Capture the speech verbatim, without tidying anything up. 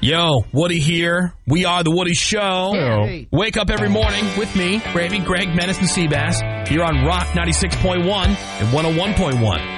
Yo, Woody here. We are The Woody Show. Hey. Wake up every morning with me, Gravy, Greg, Menace, and Seabass. Here on Rock ninety-six point one and one oh one point one.